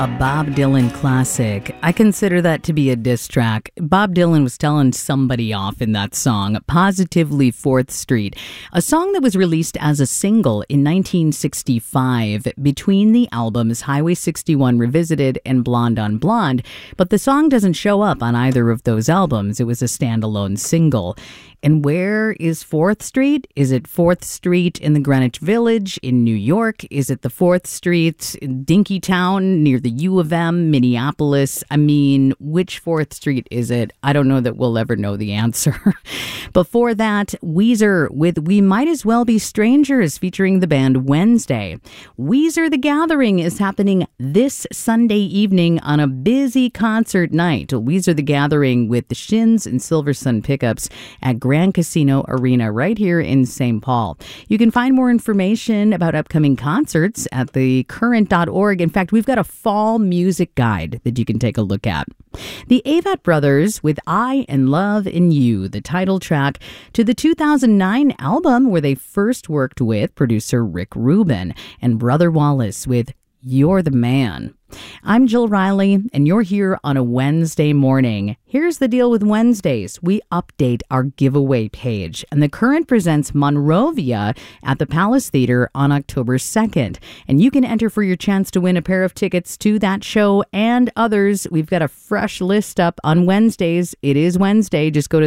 A Bob Dylan classic. I consider that to be a diss track. Bob Dylan was telling somebody off in that song, Positively 4th Street, a song that was released as a single in 1965 between the albums Highway 61 Revisited and Blonde on Blonde, but the song doesn't show up on either of those albums. It was a standalone single. And where is 4th Street? Is it 4th Street in the Greenwich Village in New York? Is it the 4th Street in Dinkytown near the U of M, Minneapolis? I mean, which 4th Street is it? I don't know that we'll ever know the answer. Before that, Weezer with We Might As Well Be Strangers featuring the band Wednesday. Weezer The Gathering is happening this Sunday evening on a busy concert night. Weezer The Gathering with the Shins and Silver Sun Pickups at Grand Casino Arena right here in St. Paul. You can find more information about upcoming concerts at thecurrent.org. In fact, we've got a fall music guide that you can take a look at. The Avett Brothers with I and Love in You, the title track to the 2009 album where they first worked with producer Rick Rubin, and Brother Wallace with You're the Man. I'm Jill Riley, and you're here on a Wednesday morning. Here's the deal with Wednesdays. We update our giveaway page, and The Current presents Monrovia at the Palace Theater on October 2nd. And you can enter for your chance to win a pair of tickets to that show and others. We've got a fresh list up on Wednesdays. It is Wednesday. Just go to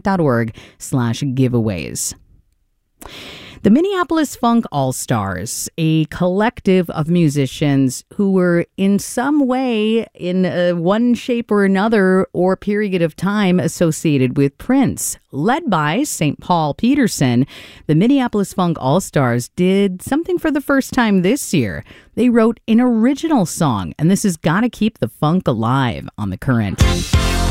thecurrent.org/giveaways. The Minneapolis Funk All-Stars, a collective of musicians who were in some way, in one shape or another or period of time, associated with Prince. Led by St. Paul Peterson, the Minneapolis Funk All-Stars did something for the first time this year. They wrote an original song, and this has got to keep the funk alive on The Current.